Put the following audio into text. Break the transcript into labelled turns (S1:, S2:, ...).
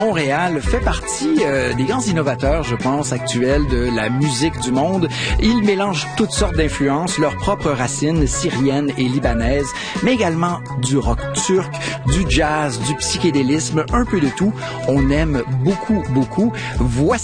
S1: Montréal fait partie des grands innovateurs, je pense, actuels de la musique du monde. Ils mélangent toutes sortes d'influences, leurs propres racines syriennes et libanaises, mais également du rock turc, du jazz, du psychédélisme, un peu de tout. On aime beaucoup, beaucoup. Voici